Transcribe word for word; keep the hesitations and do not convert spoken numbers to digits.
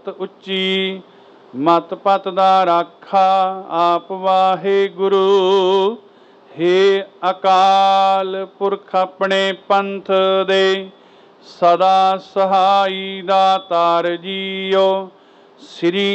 ਸਤ ਉੱਚੀ, ਮਤ ਪਤ ਦਾ ਰਾਖਾ ਆਪ ਵਾਹਿਗੁਰੂ। ਹੇ ਅਕਾਲ ਪੁਰਖ ਆਪਣੇ ਪੰਥ ਦੇ, ਸਦਾ ਸਹਾਈ ਦਾਤਾਰ ਜੀਓ। ਸ੍ਰੀ